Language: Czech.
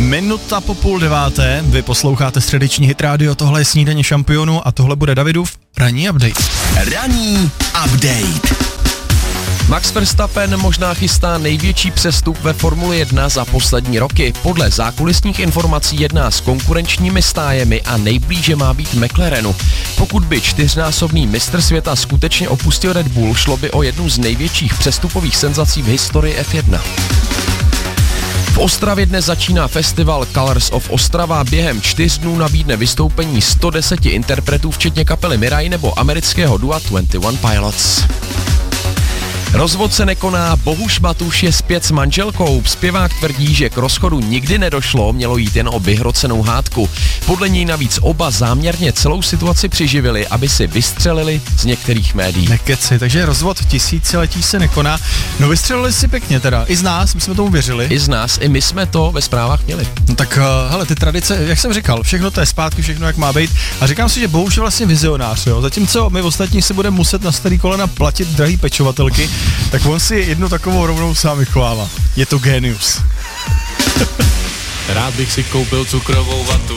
Minuta po 8:30, vy posloucháte středeční hit rádio, tohle je Snídaně šampionů a tohle bude Davidův ranní update. Ranní update. Max Verstappen možná chystá největší přestup ve Formuli 1 za poslední roky. Podle zákulisních informací jedná s konkurenčními stájemi a nejblíže má být McLarenu. Pokud by 4násobný mistr světa skutečně opustil Red Bull, šlo by o jednu z největších přestupových senzací v historii F1. V Ostravě dnes začíná festival Colors of Ostrava. Během 4 dnů nabídne vystoupení 110 interpretů, včetně kapely Mirai nebo amerického dua 21 Pilots. Rozvod se nekoná, Bohuš Matuš je zpět s manželkou. Zpěvák tvrdí, že k rozchodu nikdy nedošlo, mělo jít jen o vyhrocenou hádku. Podle něj navíc oba záměrně celou situaci přiživili, aby si vystřelili z některých médií. Nekeci, takže rozvod tisíciletí se nekoná. No vystřelili si pěkně teda, i z nás, my jsme tomu věřili. I z nás, i my jsme to ve zprávách měli. No tak hele, ty tradice, jak jsem říkal, všechno to je zpátky, všechno jak má být. A říkám si, že Bohuš je vlastně vizionář, jo. Zatímco my ostatní si budeme muset na starý kolena platit drahý pečovatelky, tak on si jednu takovou rovnou sám vychovává. Je to génius. Rád bych si koupil cukrovou vatu.